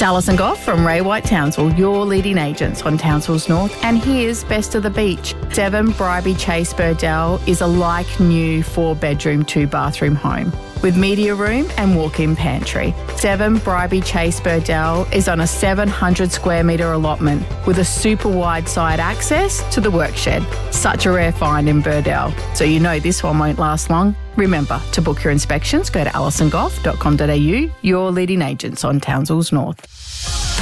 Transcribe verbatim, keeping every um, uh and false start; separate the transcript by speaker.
Speaker 1: Alison Goff from Ray White Townsville, your leading agents on Townsville's North. And here's Best of the Beach. seven Bribie Chase Burdell is a like-new four-bedroom, two-bathroom home with media room and walk-in pantry. seven Bribie Chase Burdell is on a seven hundred square metre allotment with a super wide side access to the workshed. Such a rare find in Burdell, so you know this one won't last long. Remember, to book your inspections, go to alison goff dot com dot a u, your leading agents on Townsville's North.